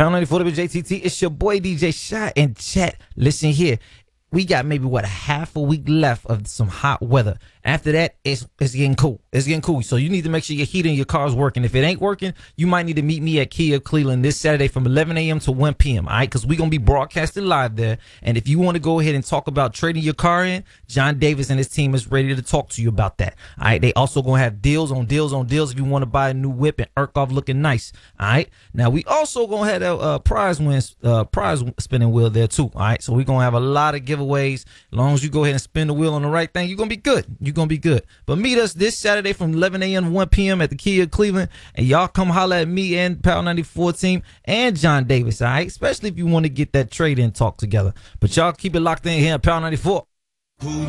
Pound 94 WJTT. It's your boy DJ Shot and chat. Listen here. We got maybe a half a week left of some hot weather. After that, it's getting cool. It's getting cool. So you need to make sure your heater in your car is working. If it ain't working, you might need to meet me at Kia Cleveland this Saturday from 11 a.m. to 1 p.m. All right, because we're gonna be broadcasting live there. And if you want to go ahead and talk about trading your car in, John Davis and his team is ready to talk to you about that. All right, they also gonna have deals on deals on deals if you want to buy a new whip and Urkoff looking nice. All right, now we also gonna have a prize spinning wheel there too. All right, so we're gonna have a lot of giveaways. As long as you go ahead and spin the wheel on the right thing, you're gonna be good. You're gonna be good. But meet us this Saturday from 11 a.m. to 1 p.m. at the Kia Cleveland, and y'all come holler at me and Power 94 team and John Davis. All right, especially if you want to get that trade in talk together. But y'all keep it locked in here at Power 94.